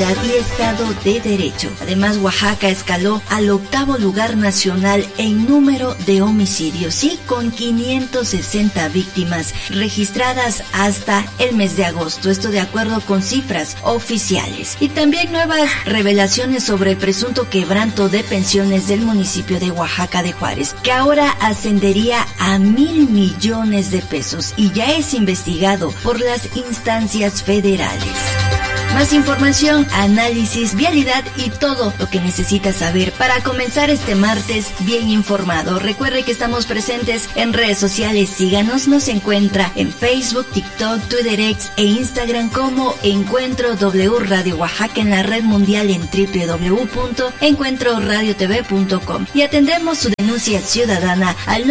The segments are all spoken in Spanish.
seguridad y Estado de Derecho. Además, Oaxaca escaló al 8º lugar nacional en número de homicidios, sí, con 560 víctimas registradas hasta el mes de agosto. Esto de acuerdo con cifras oficiales. Y también nuevas revelaciones sobre el presunto quebranto de pensiones del municipio de Oaxaca de Juárez, que ahora ascendería a 1,000 millones de pesos y ya es investigado por las instancias federales. Más información, análisis, vialidad y todo lo que necesitas saber para comenzar este martes bien informado. Recuerde que estamos presentes en redes sociales. Síganos, nos encuentra en Facebook, TikTok, Twitter X e Instagram como Encuentro W Radio Oaxaca, en la red mundial en www.encuentroradiotv.com. Y atendemos su denuncia ciudadana al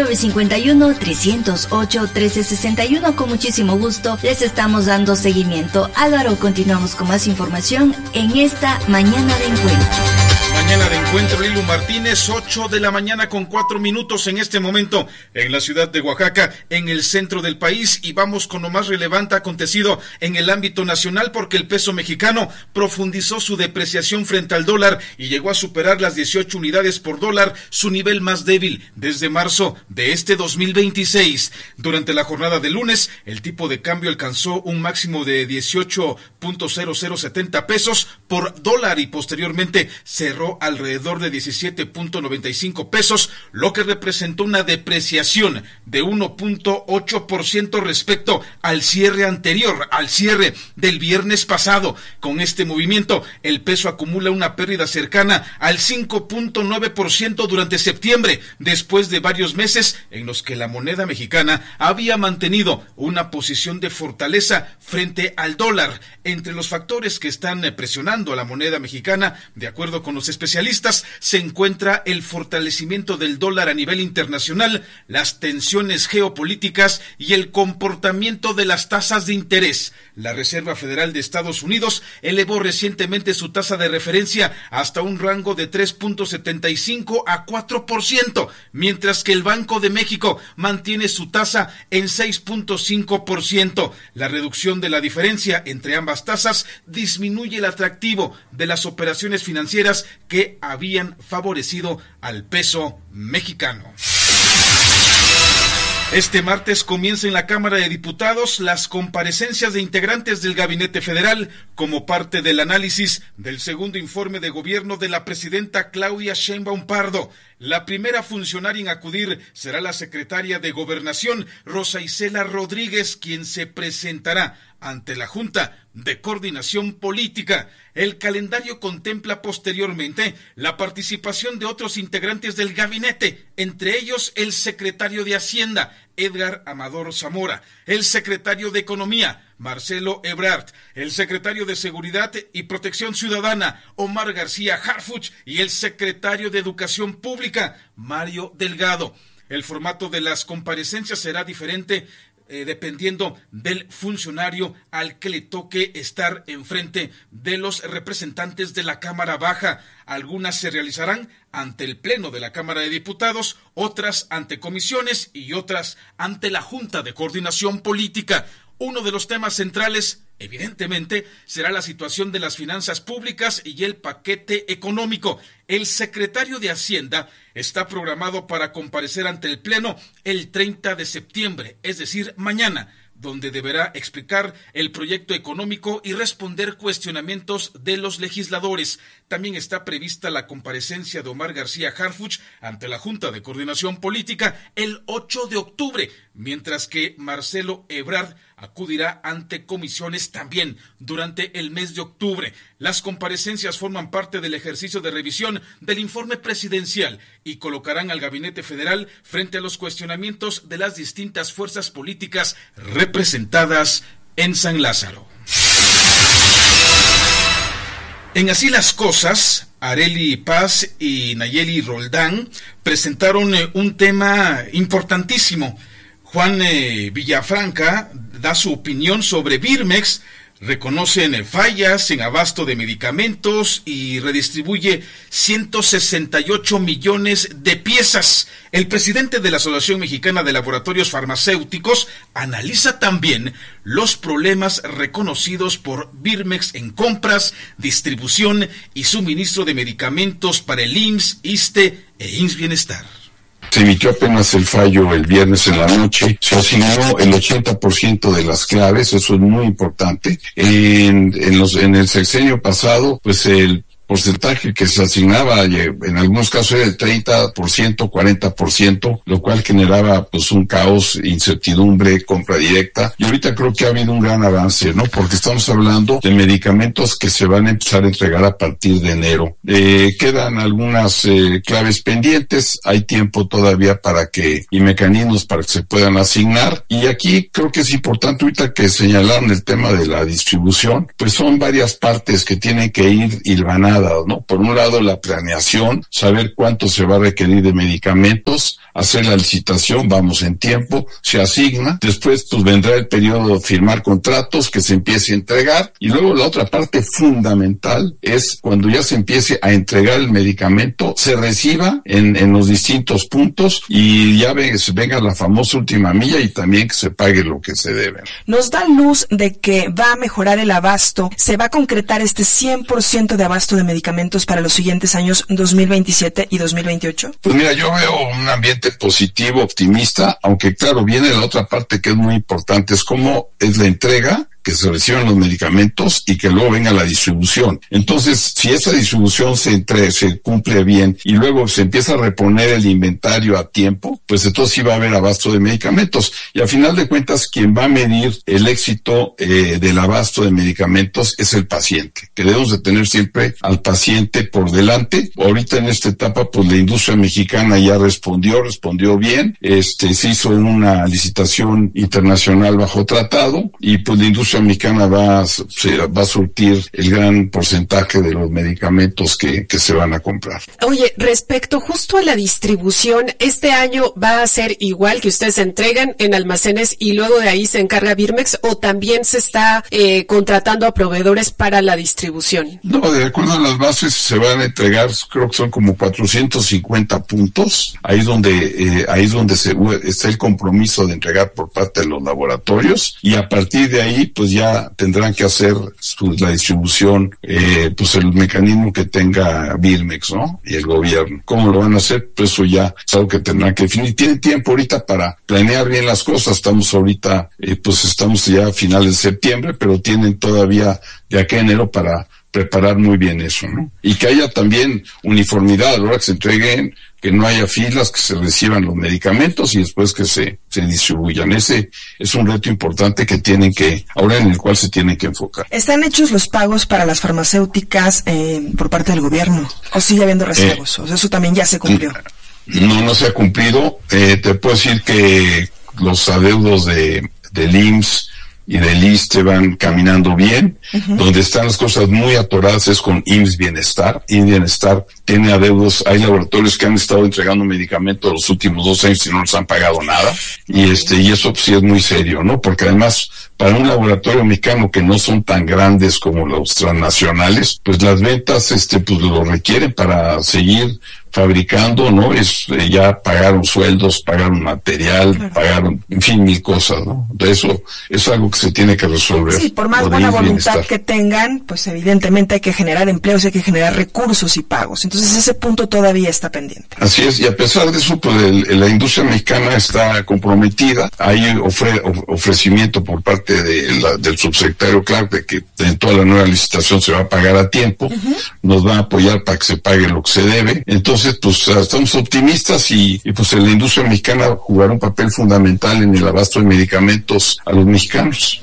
951-308-1361. Con muchísimo gusto les estamos dando seguimiento. Álvaro, continuamos con más información en esta mañana de encuentro. Mañana de encuentro, Lilu Martínez, 8 de la mañana con 4 minutos en este momento en la ciudad de Oaxaca, en el centro del país, y vamos con lo más relevante acontecido en el ámbito nacional, porque el peso mexicano profundizó su depreciación frente al dólar y llegó a superar las 18 unidades por dólar, su nivel más débil desde marzo de este 2026. Durante la jornada de lunes, el tipo de cambio alcanzó un máximo de 18.0070 pesos por dólar y posteriormente cerró alrededor de 17.95 pesos, lo que representó una depreciación de 1.8% respecto al cierre anterior, al cierre del viernes pasado. Con este movimiento, el peso acumula una pérdida cercana al 5.9% durante septiembre, después de varios meses en los que la moneda mexicana había mantenido una posición de fortaleza frente al dólar. Entre los factores que están presionando a la moneda mexicana, de acuerdo con los especialistas, se encuentra el fortalecimiento del dólar a nivel internacional, las tensiones geopolíticas y el comportamiento de las tasas de interés. La Reserva Federal de Estados Unidos elevó recientemente su tasa de referencia hasta un rango de 3.75 a 4%, mientras que el Banco de México mantiene su tasa en 6.5%. La reducción de la diferencia entre ambas tasas disminuye el atractivo de las operaciones financieras que habían favorecido al peso mexicano. Este martes comienza en la Cámara de Diputados las comparecencias de integrantes del Gabinete Federal como parte del análisis del segundo informe de gobierno de la presidenta Claudia Sheinbaum Pardo. La primera funcionaria en acudir será la secretaria de Gobernación, Rosa Isela Rodríguez, quien se presentará ante la Junta de Coordinación Política. El calendario contempla posteriormente la participación de otros integrantes del gabinete, entre ellos el secretario de Hacienda, Edgar Amador Zamora, el secretario de Economía, Marcelo Ebrard, el secretario de Seguridad y Protección Ciudadana, Omar García Harfuch, y el secretario de Educación Pública, Mario Delgado. El formato de las comparecencias será diferente dependiendo del funcionario al que le toque estar enfrente de los representantes de la Cámara Baja. Algunas se realizarán ante el Pleno de la Cámara de Diputados, otras ante comisiones y otras ante la Junta de Coordinación Política. Uno de los temas centrales, evidentemente, será la situación de las finanzas públicas y el paquete económico. El secretario de Hacienda está programado para comparecer ante el Pleno el 30 de septiembre, es decir, mañana, donde deberá explicar el proyecto económico y responder cuestionamientos de los legisladores. También está prevista la comparecencia de Omar García Harfuch ante la Junta de Coordinación Política el 8 de octubre, mientras que Marcelo Ebrard acudirá ante comisiones también durante el mes de octubre. Las comparecencias forman parte del ejercicio de revisión del informe presidencial y colocarán al Gabinete Federal frente a los cuestionamientos de las distintas fuerzas políticas representadas en San Lázaro. En Así las Cosas, Arely Paz y Nayeli Roldán presentaron un tema importantísimo. Juan Villafranca da su opinión sobre Birmex, reconocen fallas en abasto de medicamentos y redistribuye 168 millones de piezas. El presidente de la Asociación Mexicana de Laboratorios Farmacéuticos analiza también los problemas reconocidos por Birmex en compras, distribución y suministro de medicamentos para el IMSS, ISSSTE e IMSS Bienestar. Se emitió apenas el fallo el viernes en la noche, se asignó el 80% de las claves, eso es muy importante. En el sexenio pasado, pues el porcentaje que se asignaba en algunos casos era el 30%, 40%, lo cual generaba pues un caos, incertidumbre, compra directa. Y ahorita creo que ha habido un gran avance, ¿no? Porque estamos hablando de medicamentos que se van a empezar a entregar a partir de enero. Quedan algunas claves pendientes, hay tiempo todavía y mecanismos para que se puedan asignar. Y aquí creo que es importante ahorita que señalaron el tema de la distribución, pues son varias partes que tienen que ir hilvanadas, ¿no? Por un lado, la planeación, saber cuánto se va a requerir de medicamentos, hacer la licitación, vamos en tiempo, se asigna, después pues vendrá el periodo de firmar contratos, que se empiece a entregar, y luego la otra parte fundamental es cuando ya se empiece a entregar el medicamento, se reciba en los distintos puntos y ya venga la famosa última milla y también que se pague lo que se debe. Nos da luz de que va a mejorar el abasto, se va a concretar este 100% de abasto de medicamentos para los siguientes años 2027 y 2028? Pues mira, yo veo un ambiente positivo, optimista, aunque claro, viene la otra parte que es muy importante, es cómo es la entrega, que se reciban los medicamentos y que luego venga la distribución. Entonces, si esa distribución se cumple bien y luego se empieza a reponer el inventario a tiempo, pues entonces sí va a haber abasto de medicamentos. Y al final de cuentas, quien va a medir el éxito del abasto de medicamentos es el paciente, que debemos de tener siempre al paciente por delante. Ahorita en esta etapa, pues la industria mexicana ya respondió bien. Se hizo una licitación internacional bajo tratado y pues la industria mexicana va a surtir el gran porcentaje de los medicamentos que se van a comprar. Oye, respecto justo a la distribución, ¿este año va a ser igual que ustedes entregan en almacenes y luego de ahí se encarga Birmex o también se está contratando a proveedores para la distribución? No, de acuerdo a las bases se van a entregar, creo que son como 450 puntos. Ahí es donde está el compromiso de entregar por parte de los laboratorios y a partir de ahí pues ya tendrán que hacer la distribución, pues el mecanismo que tenga Birmex, ¿no? Y el gobierno. ¿Cómo lo van a hacer? Pues eso ya es algo que tendrán que definir. Tienen tiempo ahorita para planear bien las cosas. Estamos ya a finales de septiembre, pero tienen todavía de aquí a enero para preparar muy bien eso, ¿no? Y que haya también uniformidad a la hora que se entreguen, que no haya filas, que se reciban los medicamentos y después que se distribuyan. Ese es un reto importante ahora en el cual se tienen que enfocar. ¿Están hechos los pagos para las farmacéuticas por parte del gobierno? ¿O sigue habiendo rezagos? O sea, eso también ya se cumplió. No se ha cumplido. Te puedo decir que los adeudos del IMSS y del ISSSTE van caminando bien. Uh-huh. Donde están las cosas muy atoradas es con IMSS Bienestar. IMSS Bienestar tiene adeudos. Hay laboratorios que han estado entregando medicamentos los últimos 2 años y no les han pagado nada. Y eso pues, sí es muy serio, ¿no? Porque además, para un laboratorio mexicano que no son tan grandes como los transnacionales, pues las ventas, pues lo requieren para seguir fabricando, ¿no? Ya pagaron sueldos, pagaron material, claro. Pagaron, en fin, 1000 cosas, ¿no? De eso es algo que se tiene que resolver. Sí, por más buena voluntad que tengan, pues evidentemente hay que generar empleos, hay que generar recursos y pagos. Entonces ese punto todavía está pendiente. Así es, y a pesar de eso, pues la industria mexicana está comprometida. Hay ofrecimiento por parte del subsecretario Clark de que en toda la nueva licitación se va a pagar a tiempo. Uh-huh. Nos va a apoyar para que se pague lo que se debe. Entonces, pues estamos optimistas y pues la industria mexicana jugará un papel fundamental en el abasto de medicamentos a los mexicanos.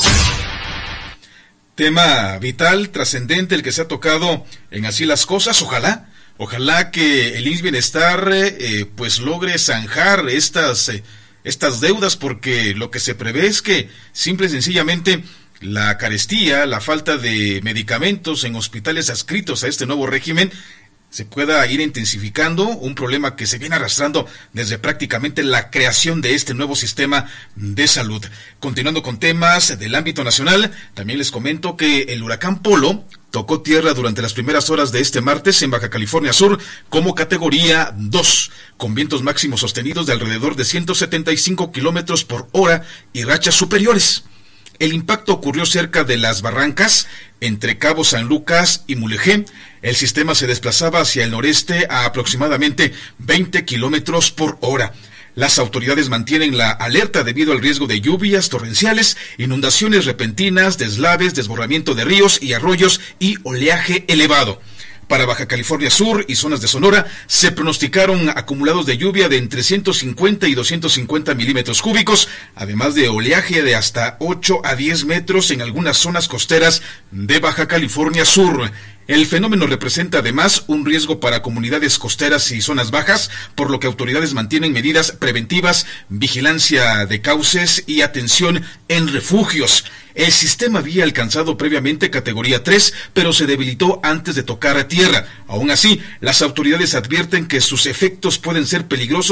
Tema vital, trascendente, el que se ha tocado en Así las Cosas. Ojalá que el IMSS Bienestar pues logre zanjar estas deudas, porque lo que se prevé es que simple y sencillamente la carestía, la falta de medicamentos en hospitales adscritos a este nuevo régimen se pueda ir intensificando, un problema que se viene arrastrando desde prácticamente la creación de este nuevo sistema de salud. Continuando con temas del ámbito nacional, también les comento que el huracán Polo tocó tierra durante las primeras horas de este martes en Baja California Sur como categoría 2, con vientos máximos sostenidos de alrededor de 175 kilómetros por hora y rachas superiores. El impacto ocurrió cerca de Las Barrancas, entre Cabo San Lucas y Mulegé. El sistema se desplazaba hacia el noreste a aproximadamente 20 kilómetros por hora. Las autoridades mantienen la alerta debido al riesgo de lluvias torrenciales, inundaciones repentinas, deslaves, desbordamiento de ríos y arroyos y oleaje elevado. Para Baja California Sur y zonas de Sonora se pronosticaron acumulados de lluvia de entre 150 y 250 milímetros cúbicos, además de oleaje de hasta 8 a 10 metros en algunas zonas costeras de Baja California Sur. El fenómeno representa además un riesgo para comunidades costeras y zonas bajas, por lo que autoridades mantienen medidas preventivas, vigilancia de cauces y atención en refugios. El sistema había alcanzado previamente categoría 3, pero se debilitó antes de tocar a tierra. Aún así, las autoridades advierten que sus efectos pueden ser peligrosos